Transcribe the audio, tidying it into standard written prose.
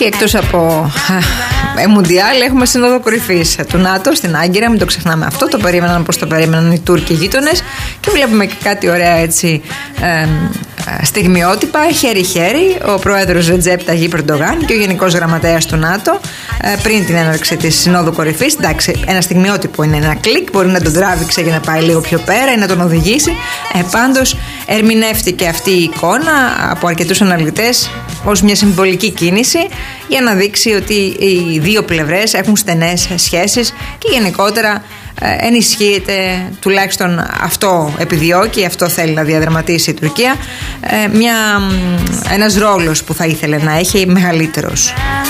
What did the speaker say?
Και εκτός από Μουντιάλ, έχουμε σύνοδο κορυφής του ΝΑΤΟ στην Άγκυρα. Μην το ξεχνάμε αυτό. Το περίμεναν όπως το περίμεναν οι Τούρκοι γείτονες. Και βλέπουμε και κάτι ωραία έτσι στιγμιότυπα. Χέρι-χέρι ο πρόεδρος Ρετζέπ Ταγίπ Ερντογάν και ο γενικός γραμματέας του ΝΑΤΟ πριν την έναρξη της συνόδου κορυφής. Εντάξει, ένα στιγμιότυπο είναι, ένα κλικ. Μπορεί να τον τράβηξε για να πάει λίγο πιο πέρα ή να τον οδηγήσει. Πάντως, ερμηνεύτηκε αυτή η εικόνα από αρκετούς αναλυτές ως μια συμβολική κίνηση για να δείξει ότι οι δύο πλευρές έχουν στενές σχέσεις και γενικότερα ενισχύεται, τουλάχιστον αυτό επιδιώκει, αυτό θέλει να διαδραματίσει η Τουρκία, ένας ρόλος που θα ήθελε να έχει μεγαλύτερος.